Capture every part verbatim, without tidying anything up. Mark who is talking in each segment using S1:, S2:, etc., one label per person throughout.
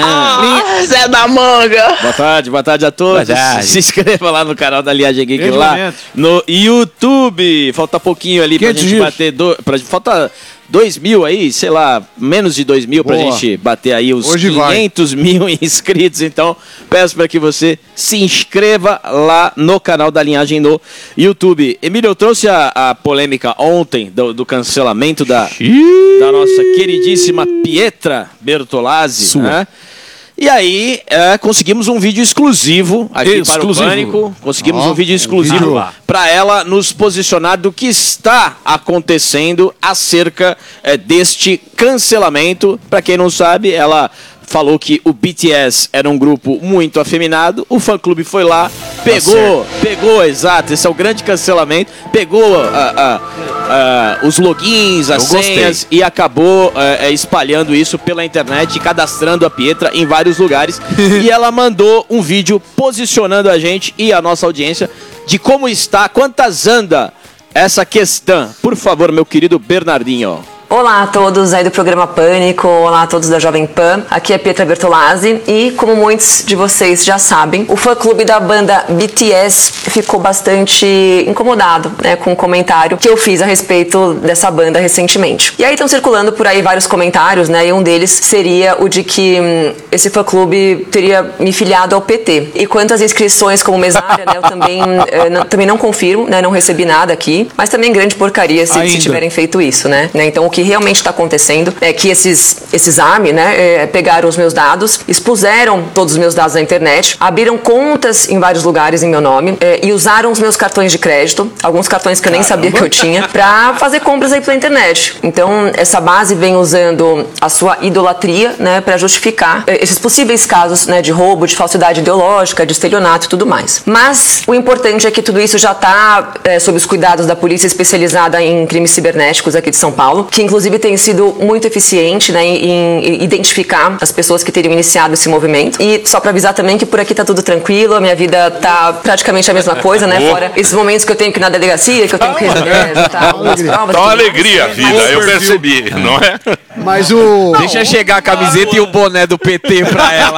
S1: Ah, Zé da Manga.
S2: Boa tarde, boa tarde a todos.
S3: Tarde.
S2: Se inscreva lá no canal da Linhagem Geek
S4: Desde
S2: lá
S4: momento.
S2: no YouTube. Falta pouquinho ali pra gente
S4: dias.
S2: bater... Do, pra, falta dois mil aí, sei lá, menos de dois mil pra
S4: Boa.
S2: gente bater aí os
S4: Hoje vai.
S2: quinhentos mil inscritos. Então, peço para que você se inscreva lá no canal da Linhagem no YouTube. Emílio, eu trouxe a, a polêmica ontem do, do cancelamento da, da nossa queridíssima Pietra Bertolazzi,
S4: Sua.
S2: né? E aí, é, conseguimos um vídeo exclusivo aqui
S4: Exclusivo.
S2: para o Pânico. Conseguimos
S4: Ó,
S2: um vídeo
S4: um
S2: exclusivo
S4: vídeo.
S2: para ela nos posicionar do que está acontecendo acerca é, deste cancelamento. Para quem não sabe, ela falou que o B T S era um grupo muito afeminado. O fã-clube foi lá, pegou, pegou, exato, esse é o grande cancelamento, pegou ah, ah, ah, os logins, as
S3: Eu
S2: senhas
S3: gostei.
S2: e acabou eh, espalhando isso pela internet e cadastrando a Pietra em vários lugares. E ela mandou um vídeo posicionando a gente e a nossa audiência de como está, quantas anda essa questão. Por favor, meu querido Bernardinho.
S5: Olá a todos aí do programa Pânico, olá a todos da Jovem Pan, aqui é Pietra Bertolazzi e como muitos de vocês já sabem, o fã-clube da banda B T S ficou bastante incomodado, né, com um comentário que eu fiz a respeito dessa banda recentemente. E aí estão circulando por aí vários comentários, né, e um deles seria o de que hum, esse fã-clube teria me filiado ao P T. E quanto às inscrições como mesária, né, eu também, eh, não, também não confirmo, né, não recebi nada aqui, mas também grande porcaria se, se tiverem feito isso, né, né, então o que realmente está acontecendo é que esses, esses ARMY, né, é, pegaram os meus dados, expuseram todos os meus dados na internet, abriram contas em vários lugares em meu nome é, e usaram os meus cartões de crédito, alguns cartões que eu nem sabia que eu tinha, para fazer compras aí pela internet. Então, essa base vem usando a sua idolatria, né, para justificar é, esses possíveis casos, né, de roubo, de falsidade ideológica, de estelionato e tudo mais. Mas o importante é que tudo isso já está é, sob os cuidados da polícia especializada em crimes cibernéticos aqui de São Paulo, que inclusive tem sido muito eficiente, né, em, em identificar as pessoas que teriam iniciado esse movimento. E só para avisar também que por aqui tá tudo tranquilo, a minha vida tá praticamente a mesma coisa, né, fora esses momentos que eu tenho que ir na delegacia, que eu tenho que resolver, tá, algumas provas.
S6: Tá uma
S5: tudo mais.
S6: alegria a vida, eu percebi, não é?
S4: Mas o...
S3: Deixa chegar a camiseta e o boné do P T pra ela.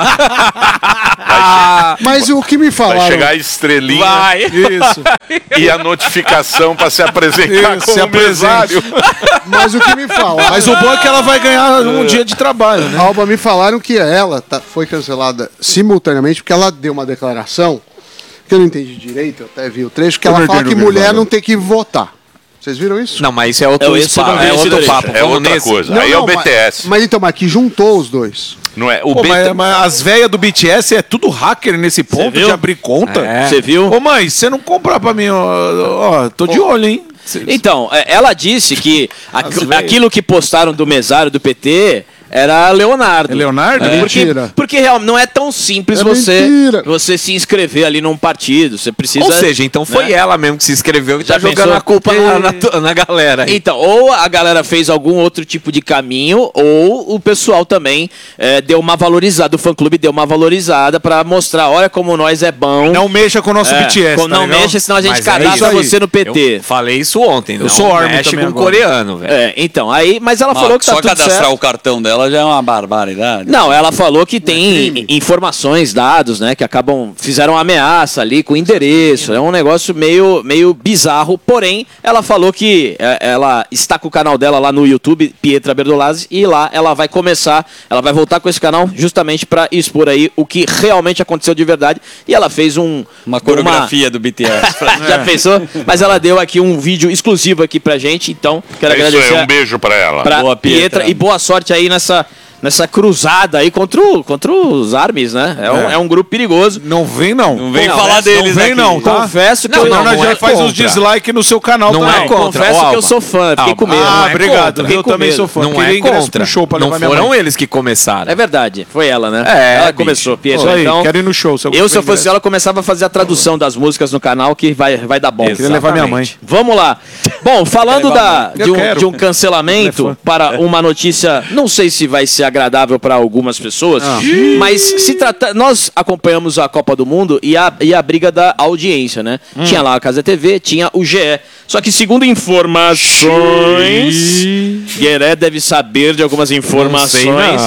S4: Mas o que me falaram...
S6: Vai chegar a estrelinha
S3: Vai.
S4: Isso.
S6: e a notificação para se apresentar
S4: Isso,
S6: como
S4: se apresente.
S6: mesário.
S4: Mas o que me falaram...
S7: Mas o bom é que ela vai ganhar um dia de trabalho, né?
S4: Alba, me falaram que ela tá- foi cancelada simultaneamente porque ela deu uma declaração que eu não entendi direito, eu até vi o trecho, que
S7: Eu
S4: ela
S7: não
S4: fala
S7: entendo
S4: que
S7: o que ele
S4: mulher
S7: falou.
S4: não tem que votar. Vocês viram isso?
S3: Não, mas isso é outro,
S2: É, esse eu não
S3: spa-
S2: vi
S3: é
S2: esse
S3: outro
S2: trecho.
S3: papo.
S6: É
S3: Vamos
S6: outra
S3: nesse.
S6: coisa.
S4: Não,
S6: Aí
S4: não,
S6: é o B T S.
S4: Mas, mas então, mas que juntou os dois.
S6: Não é? O
S7: Pô,
S6: B T
S7: mas, mas as velhas do B T S é tudo hacker nesse ponto
S2: viu?
S7: de abrir conta.
S3: É.
S2: Você viu?
S7: Ô mãe, você não comprar pra mim, ó, ó, tô de olho, hein? Cê-
S2: Então, é, ela disse que aqu-
S7: velhas.
S2: aquilo que postaram do mesário do P T era Leonardo.
S7: É Leonardo?
S4: É
S2: Porque,
S4: mentira.
S2: porque realmente não é tão simples
S4: É
S2: você,
S4: mentira.
S2: você se inscrever ali num partido. Você precisa.
S3: Ou seja, então foi
S2: né?
S3: ela mesmo que se inscreveu e tá
S2: Já
S3: jogando
S2: pensou?
S3: a culpa na, na, to- na galera. aí.
S2: Então, ou a galera fez algum outro tipo de caminho, ou o pessoal também é, deu uma valorizada, o fã-clube deu uma valorizada pra mostrar, olha como nós é bom.
S7: Não mexa com o nosso
S2: é,
S7: B T S,
S2: com-
S7: tá
S2: Não
S7: legal?
S2: mexa, senão a gente
S3: Mas é
S2: cadastra
S3: isso aí.
S2: você no P T.
S3: Eu falei isso ontem. Não
S7: sou Army
S3: mexe com
S7: também
S3: um
S7: agora.
S3: coreano, velho.
S2: É, então, aí, mas ela falou que tá
S1: Só
S2: tudo
S1: cadastrar
S2: certo.
S1: o cartão dela já é uma barbaridade.
S2: Não, ela falou que tem informações, dados, né, que acabam, fizeram ameaça ali com endereço, é um negócio meio, meio bizarro, porém, ela falou que é, ela está com o canal dela lá no YouTube, Pietra Bertolazzi, e lá ela vai começar, ela vai voltar com esse canal justamente para expor aí o que realmente aconteceu de verdade, e ela fez um...
S1: Uma coreografia do B T S.
S2: Já pensou? Mas ela deu aqui um vídeo exclusivo aqui pra gente, então quero
S6: É isso
S2: agradecer
S6: aí,
S2: a-
S6: um beijo para ela.
S2: pra
S1: Boa,
S2: Pietra.
S1: Pietra.
S2: E boa sorte aí nessa, nessa cruzada aí contra, o, contra os ARMYs, né? É, Um,
S7: É.
S2: é um grupo perigoso.
S7: Não vem, não.
S1: Não vem
S2: Não,
S1: falar
S2: não
S1: deles
S7: vem,
S1: aqui.
S7: não, tá?
S2: Confesso que
S3: Não,
S2: eu
S7: Não,
S3: não,
S7: nós
S3: não
S7: já
S3: é
S7: faz os
S3: contra.
S7: dislike no seu canal
S3: Não
S7: também.
S3: é contra.
S2: confesso
S3: Ô,
S2: que eu
S3: Alba.
S2: sou fã, fiquei
S3: Alba.
S2: com medo.
S7: Ah,
S3: Não é
S7: obrigado.
S3: contra.
S7: Eu
S2: com
S7: também
S2: medo.
S7: sou fã.
S3: Não
S7: Queria
S3: é
S7: ingresso
S3: contra.
S7: pro show pra
S3: Não
S7: levar minha
S3: foram
S7: mãe.
S3: eles que começaram.
S2: É verdade, foi ela, né?
S3: É,
S2: ela
S3: bicho.
S2: começou, Pietra.
S7: Isso aí,
S2: Então,
S7: quero ir no show. Se
S2: eu, se eu fosse
S7: ingresso.
S2: ela, começava a fazer a tradução das músicas no canal, que vai, vai dar bom.
S7: Queria levar minha mãe.
S2: Vamos lá. Bom, falando da,
S7: Eu
S2: de, um,
S7: quero.
S2: de um
S7: Ele é
S2: cancelamento
S7: fã.
S2: para uma notícia, não sei se vai ser agradável para algumas pessoas, mas se trata, nós acompanhamos a Copa do Mundo e a, e a briga da audiência, né? Tinha lá a Casa T V, tinha o G E. Só que segundo informações, Gueré deve saber de algumas informações.
S3: Não sei, não.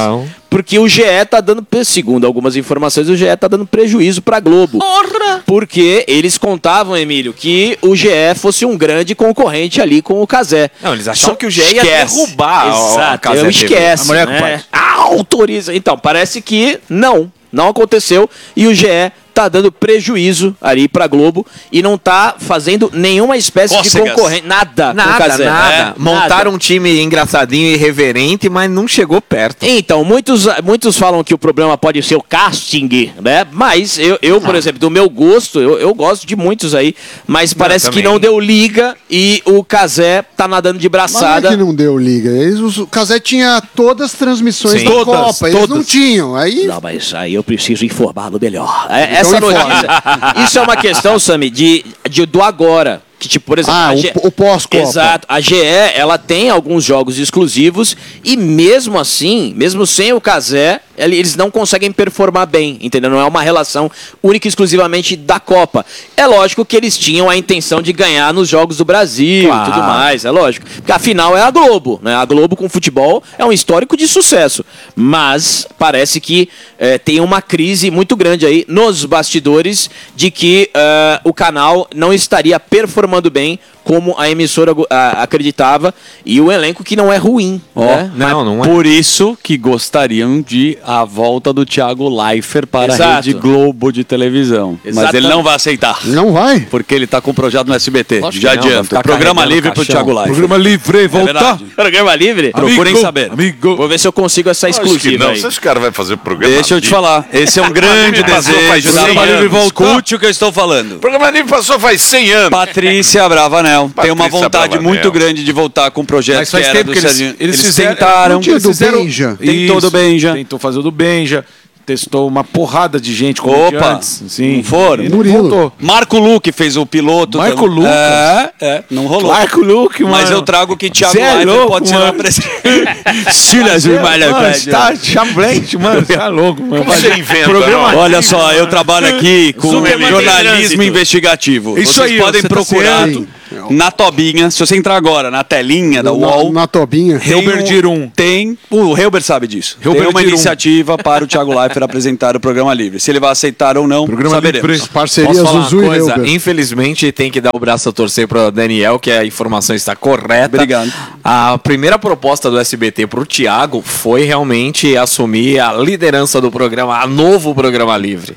S2: porque o G E tá dando, segundo algumas informações, o G E tá dando prejuízo pra Globo. Porra! Porque eles contavam, Emílio, que o G E fosse um grande concorrente ali com o Cazé.
S3: Não, eles achavam
S2: Só
S3: que o G E ia
S2: esquece.
S3: derrubar a- a
S2: Exato,
S3: Cazé
S2: eu
S3: T V.
S2: esquece.
S3: A mulher com o
S2: né?
S3: pai.
S2: Autoriza. Então, parece que não. Não aconteceu e o G E tá dando prejuízo ali pra Globo e não tá fazendo nenhuma espécie
S1: Cócegas.
S2: de concorrente. Nada. com o
S3: Nada,
S2: Cazé.
S3: nada.
S2: É,
S3: Montaram
S2: nada.
S3: um time engraçadinho e irreverente, mas não chegou perto.
S2: Então, muitos, muitos falam que o problema pode ser o casting, né? Mas eu, eu por exemplo, do meu gosto, eu, eu gosto de muitos aí, mas parece que
S3: também.
S2: não deu liga e o Cazé tá nadando de
S4: Mas não é
S2: braçada.
S4: que não deu liga. Eles, os- o Casé tinha todas as transmissões
S3: Sim.
S4: da
S7: Todas,
S4: Copa. Eles não
S7: todas.
S4: tinham. Aí
S2: Não, mas aí eu preciso informá-lo melhor. É,
S4: Então
S2: essa
S4: informa.
S2: notícia. Isso é uma questão, Sami, de, de, do agora. Que, tipo, por exemplo,
S4: Ah,
S2: a
S4: o-
S2: G-
S4: o pós-Copa.
S2: Exato. A G E, ela tem alguns jogos exclusivos e mesmo assim, mesmo sem o Cazé, ele- eles não conseguem performar bem, entendeu? Não é uma relação única e exclusivamente da Copa. É lógico que eles tinham a intenção de ganhar nos Jogos do Brasil
S3: Claro.
S2: e tudo mais, é lógico. Porque afinal é a Globo, né? A Globo com futebol é um histórico de sucesso. Mas parece que eh, tem uma crise muito grande aí nos bastidores de que eh, o canal não estaria performando bem como a emissora ah, acreditava e o elenco que não é ruim.
S1: Ó,
S2: né?
S3: Não, não é.
S1: Por isso que gostariam de a volta do Thiago Leifert para
S2: Exato.
S1: a Rede Globo de televisão. Mas
S2: Exatamente.
S1: ele não vai aceitar.
S4: não vai.
S1: Porque ele tá com um projeto no S B T.
S3: Lógico
S1: Já
S3: que não, vai
S1: adianto.
S3: ficar
S1: Programa
S3: carregando
S1: livre pro
S3: caixão.
S1: Thiago Leifert.
S7: Programa livre,
S1: É
S7: voltar.
S1: verdade.
S2: Programa livre?
S1: Procurem
S7: Amigo,
S1: saber.
S7: Amigo.
S2: Vou ver se eu consigo essa
S6: Acho que
S2: exclusiva
S6: não.
S2: aí.
S6: Você acha que o cara vai fazer programa
S1: Deixa eu te
S6: livre?
S1: falar. Esse é um grande
S6: Passou faz
S1: desejo da
S6: cem
S1: Bahia.
S6: anos.
S1: Escute o que eu estou falando.
S6: O programa livre passou faz cem anos.
S1: Patrícia Bravanel tem uma
S6: Patrícia
S1: vontade
S6: Bravanel.
S1: muito grande de voltar com o projeto
S7: Mas
S1: que
S7: faz
S1: era
S7: tempo
S1: do
S7: que eles,
S1: Serginho.
S7: eles, fizeram.
S1: tentaram.
S7: não tinha
S4: do
S7: do fizeram,
S4: Benja.
S1: Tentou
S7: Isso,
S1: do Benja.
S7: Tentou fazer o do Benja. Testou uma porrada de gente.
S1: Opa,
S7: comediantes, sim.
S1: não foram?
S7: E não
S4: Murilo.
S7: voltou.
S1: Marco Luque fez o piloto.
S7: Marco
S1: também.
S7: Lucas?
S1: É, é, não rolou.
S7: Marco Luque, mano.
S1: Mas eu trago que Thiago
S7: Cê é
S1: Leifert
S7: louco,
S1: pode ser
S7: mano.
S1: na presidência. Silas Malha,
S7: Mano, tá chablente, mano. Tá louco, mano.
S6: Como você inventa,
S7: Programa-
S6: não?
S1: Olha só, eu trabalho aqui com
S2: Zuckerman tem
S1: jornalismo
S2: trânsito.
S1: investigativo.
S7: Isso
S1: Vocês
S7: aí,
S1: podem
S7: você tá
S1: procurar
S4: certo.
S1: na tobinha. Se você entrar agora na telinha da
S4: Na,
S1: UOL,
S4: na tobinha.
S1: tem
S7: Helber
S1: um-
S7: Dirum.
S1: Tem, o Helber sabe disso.
S7: Helber
S1: tem uma
S7: Dirum.
S1: iniciativa para o Thiago Leifert apresentar o Programa Livre. Se ele vai aceitar ou não,
S7: Programa
S1: saberemos.
S7: Livre.
S4: Parceria
S3: Posso falar
S4: Zuzu
S3: uma
S4: e
S3: coisa?
S4: Helber.
S3: Infelizmente, tem que dar o braço a torcer para Daniel, que a informação está correta.
S1: Obrigado.
S3: A primeira proposta do S B T para o Thiago foi realmente assumir a liderança do programa, a novo Programa Livre.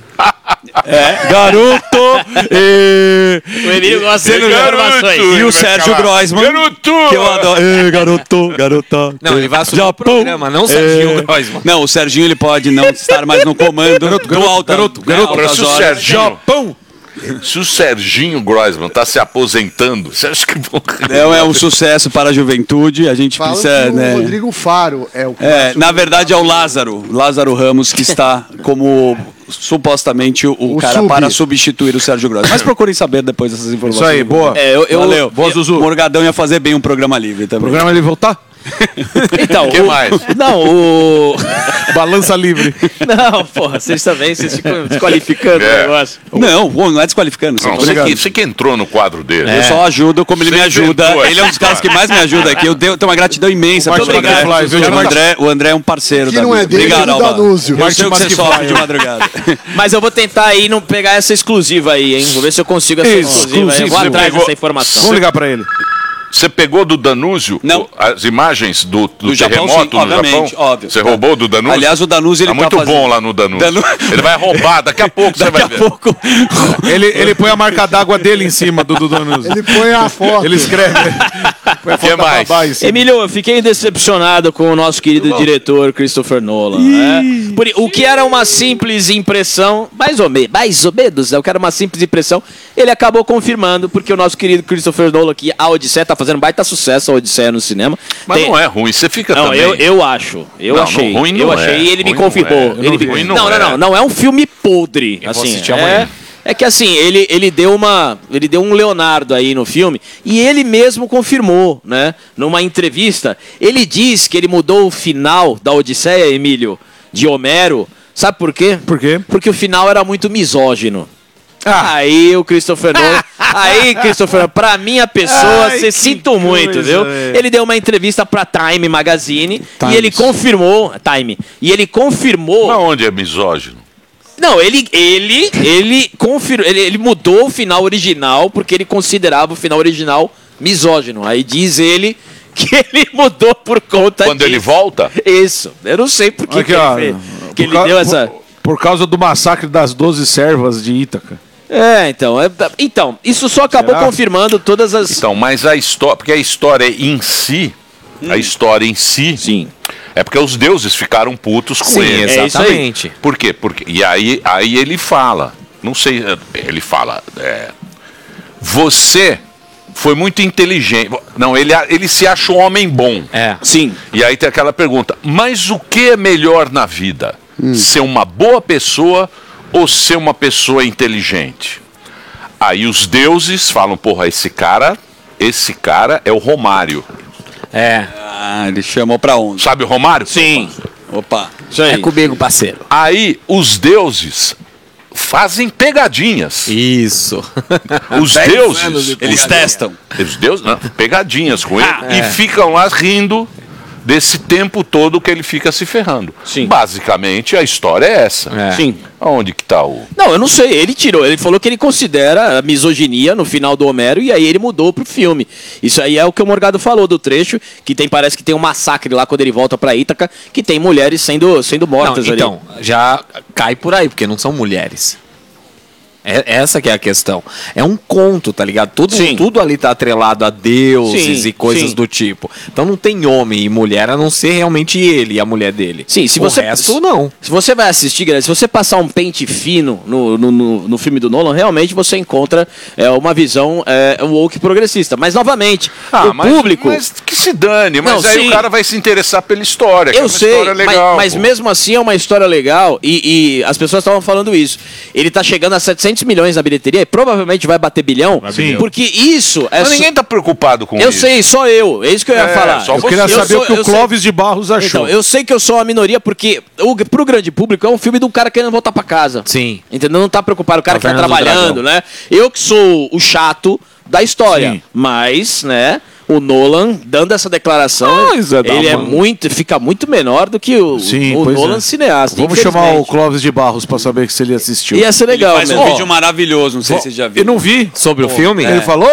S1: É, garoto! e...
S2: O Emílio gosta de
S6: Garoto!
S2: informações.
S1: E
S6: Ele
S1: o
S6: vai
S1: Sérgio
S6: ficar lá,
S1: Groisman,
S6: Garoto!
S1: que eu adoro. Ê, garoto, garota.
S3: Não, ele vai assumir o
S1: Japão.
S3: programa, não o Serginho
S1: É.
S3: Groisman.
S1: Não, o Serginho ele pode não estar mais no comando do alta,
S7: garoto,
S1: né,
S7: garoto.
S1: altas
S6: Agora, se o
S1: horas.
S6: Serginho,
S7: Japão.
S6: se o Serginho Groisman tá se aposentando, você acha que vão...
S1: É, é um sucesso para a juventude, a gente
S4: Fala
S1: precisa,
S4: que o
S1: né?
S4: Rodrigo Faro é o que
S1: É,
S4: vai
S1: na verdade é o Lázaro, Lázaro Ramos, que está como supostamente o, o
S4: O
S1: cara
S4: sub.
S1: para substituir o Sérgio Grosso. Mas procurem saber depois dessas informações.
S7: Isso aí, boa.
S2: É, eu, eu,
S1: Valeu.
S7: Boa, Zuzu.
S1: O Morgadão ia fazer bem um programa livre também.
S7: Programa Livre voltar?
S2: Então,
S6: que
S2: o-
S6: mais?
S2: Não, o.
S7: Balança livre.
S2: Não, porra, vocês também, vocês ficam desqualificando
S6: É.
S2: o negócio.
S1: Não, bom, não é desqualificando.
S6: Não,
S1: você-
S6: você, que, você que entrou no quadro dele.
S1: Eu só ajudo como ele
S6: Você
S1: me ajuda.
S6: inventou
S1: Ele é um dos
S6: essa
S1: caras que mais me ajuda aqui. Eu tenho, tenho uma gratidão imensa
S7: Martin
S1: pelo André.
S7: McFly, viu,
S1: O
S7: Martin?
S1: André, o André é um parceiro
S4: Que
S1: da
S4: não é
S1: vida.
S4: dele,
S1: Obrigado,
S4: é do
S1: Alba.
S4: Danúzio.
S1: Eu sei o que você
S7: Martin
S1: sofre
S7: McFly.
S1: de madrugada.
S2: Mas eu vou tentar aí não pegar essa exclusiva aí, hein? Vou ver se eu consigo essa
S7: Isso,
S2: exclusiva aí. Eu vou
S7: exclusiva.
S2: atrás
S6: Pegou-
S2: dessa informação.
S7: Vamos ligar pra ele.
S6: Você pegou do Danúzio
S1: Não.
S6: o- as imagens do, do,
S1: Do Japão,
S6: terremoto
S1: sim,
S6: no
S1: obviamente,
S6: Japão?
S1: óbvio.
S6: Você roubou do Danúzio?
S1: Aliás, o Danúzio, ele
S6: tá muito
S1: tá fazendo-
S6: bom lá no Danúzio.
S1: Danu-
S6: Ele vai roubar, daqui a pouco você
S1: Daqui
S6: vai
S1: a
S6: ver.
S1: pouco.
S7: Ele, ele põe a marca d'água dele em cima do Danúzio.
S4: Ele põe a foto.
S7: Ele escreve. Põe a
S6: Que
S7: foto da
S6: mais?
S7: babá em cima.
S2: Emílio, eu fiquei decepcionado com o nosso querido diretor Christopher Nolan. Né? Por- o que era uma simples impressão, mais ou menos, mais ou menos, né? o que era uma simples impressão, ele acabou confirmando, porque o nosso querido Christopher Nolan, que a Odisseia tá fazendo baita sucesso, a Odisseia no cinema.
S6: Mas
S2: Tem-
S6: não é ruim, você fica
S2: Não,
S6: também...
S2: eu, eu acho. Eu
S6: Não,
S2: achei.
S6: não, ruim
S2: eu
S6: não
S2: achei
S6: é.
S2: e ele me
S6: Ruim não
S2: confirmou.
S6: é.
S2: Ele me-
S6: Ruim
S2: não,
S6: não
S2: não,
S6: é.
S2: não, não é um filme podre.
S3: Eu vou
S2: assim,
S3: assistir
S2: é,
S3: amanhã.
S2: é que assim, ele, ele deu uma. Ele deu um Leonardo aí no filme e ele mesmo confirmou, né? Numa entrevista, ele diz que ele mudou o final da Odisseia, Emílio, de Homero. Sabe por quê?
S7: Por quê?
S2: Porque o final era muito misógino. Ah. Aí o Christopher Nolan... aí, Christopher, pra minha pessoa, você sinto muito,
S7: coisa,
S2: viu?
S7: véio.
S2: Ele deu uma entrevista pra Time Magazine
S7: Times.
S2: e ele confirmou... Time. E ele confirmou...
S6: Mas onde é misógino?
S2: Não, ele, ele, ele, confir, ele, ele mudou o final original porque ele considerava o final original misógino. Aí diz ele que ele mudou por conta
S6: Quando
S2: disso.
S6: ele volta?
S2: Isso. Eu não sei por que,
S7: Aqui,
S2: que
S7: ó,
S2: ele, fez,
S7: por
S2: que ele
S7: cau-
S2: deu essa...
S7: Por, por causa do massacre das doze servas de Ítaca.
S2: É, então, é, então, isso só acabou
S7: Será?
S2: confirmando todas as...
S6: Então, mas a história, porque a história em si, a história em si,
S2: Sim.
S6: é porque os deuses ficaram putos com
S3: Sim,
S6: ele.
S2: é isso aí.
S3: exatamente.
S6: Por quê? Porque, e aí, aí ele fala, não sei, ele fala, é, você foi muito inteligente. Não, ele, ele se acha um homem bom.
S3: É.
S2: Sim.
S6: E aí tem aquela pergunta, mas o que é melhor na vida? Ser uma boa pessoa ou ser uma pessoa inteligente? Aí os deuses falam, porra, esse cara, esse cara é o Romário.
S3: É.
S1: Ah, ele chamou pra onde?
S6: Sabe o Romário?
S2: Sim.
S1: Opa.
S2: Isso aí.
S3: É comigo, parceiro.
S6: Aí os deuses fazem pegadinhas.
S3: Isso.
S6: Os deuses,
S1: Eles testam.
S6: os deuses, não, pegadinhas com ele e ficam lá rindo desse tempo todo que ele fica se ferrando.
S2: Sim.
S6: Basicamente a história é essa.
S3: É.
S2: Sim.
S6: Onde que tá o...
S2: Não, eu não sei, ele tirou, ele falou que ele considera a misoginia no final do Homero e aí ele mudou pro filme. Isso aí é o que o Morgado falou do trecho, que tem, parece que tem um massacre lá quando ele volta pra Ítaca, que tem mulheres sendo, sendo mortas
S3: Não,
S2: ali.
S3: então, já cai por aí, porque não são mulheres. É, essa que é a questão. É um conto, tá ligado? Tudo,
S2: Sim.
S3: tudo ali tá atrelado a deuses
S2: Sim,
S3: e coisas
S2: sim.
S3: do tipo. Então não tem homem e mulher a não ser realmente ele e a mulher dele.
S2: Sim, se
S3: o
S2: você.
S3: resto, não.
S2: Se você vai assistir, galera, se você passar um pente fino no, no, no, no filme do Nolan, realmente você encontra é, uma visão é, woke progressista. Mas, novamente, o
S6: mas,
S2: público.
S6: mas que se dane, mas
S2: Não,
S6: aí
S2: sim.
S6: o cara vai se interessar pela história, que é
S2: Eu
S6: uma
S2: sei,
S6: história
S2: mas,
S6: legal.
S2: mas
S6: pô.
S2: mesmo assim é uma história legal e, e as pessoas estavam falando isso. Ele tá chegando a setecentos milhões na bilheteria e provavelmente vai bater bilhão,
S7: Sim.
S2: porque isso é.
S6: Mas
S2: só-
S6: ninguém tá preocupado com
S2: Eu
S6: isso.
S2: sei, só eu. É isso que eu ia
S6: É,
S2: falar.
S6: só
S7: Eu queria
S6: você-
S7: saber
S2: eu
S7: o que
S2: sou-
S7: o Clóvis de Barros achou.
S2: Então, eu sei que eu sou a minoria porque o, pro grande público é um filme de um cara querendo voltar pra casa.
S3: Sim.
S2: Entendeu? Não tá preocupado, o cara que tá
S3: Caverna do
S2: trabalhando,
S3: Dragão.
S2: né? Eu que sou o chato da história.
S7: Sim.
S2: Mas, né, o Nolan, dando essa declaração,
S7: Mas é da
S2: ele é
S7: mão.
S2: muito, fica muito menor do que o,
S7: Sim,
S2: o
S7: pois
S2: Nolan
S7: é.
S2: cineasta.
S7: Vamos chamar o
S2: infelizmente.
S7: Clóvis de Barros pra saber se ele assistiu.
S2: Ia ser legal,
S1: Ele faz
S2: né?
S1: um
S2: Ó,
S1: vídeo maravilhoso, não sei se você já viu.
S7: Eu não vi.
S3: Sobre o filme?
S7: Ele falou?